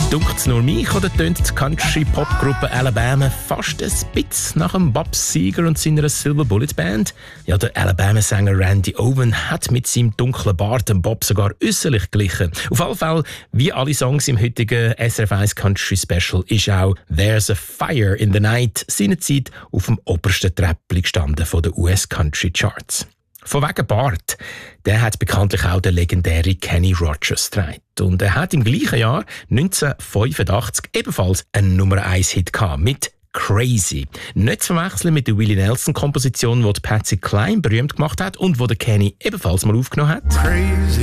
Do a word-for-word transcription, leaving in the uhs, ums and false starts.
Dunkelt's nur mich oder tönt die Country-Pop-Gruppe Alabama fast ein bisschen nach dem Bob Seger und seiner Silver Bullet Band? Ja, der Alabama-Sänger Randy Owen hat mit seinem dunklen Bart dem Bob sogar äußerlich glichen. Auf jeden Fall, wie alle Songs im heutigen S R F eins Country Special, ist auch «There's a Fire in the Night» seinerzeit auf dem obersten Treppli gestanden von den U S Country Charts. Von wegen Bart, der hat bekanntlich auch der legendäre Kenny Rogers getragen. Und er hat im gleichen Jahr neunzehnhundertfünfundachtzig ebenfalls einen Nummer eins Hit gehabt mit «Crazy». Nicht zu verwechseln mit der Willie Nelson-Komposition, die Patsy Cline berühmt gemacht hat und die der Kenny ebenfalls mal aufgenommen hat. Crazy.